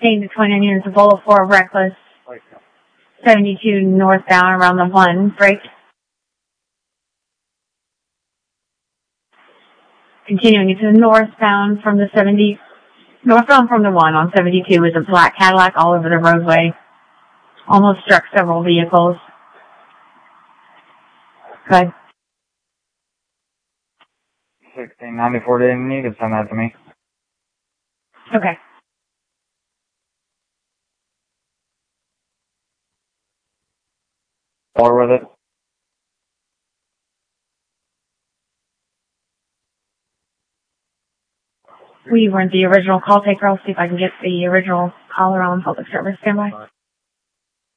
16 to 29 units of Bola 4 reckless. 72 northbound around the 1. Break. Continuing into the northbound from the 1 on 72 is a black Cadillac all over the roadway. Almost struck several vehicles. Good. 1694 didn't need to send that to me. Okay. Or with it. We weren't the original call taker. I'll see if I can get the original caller on public service standby.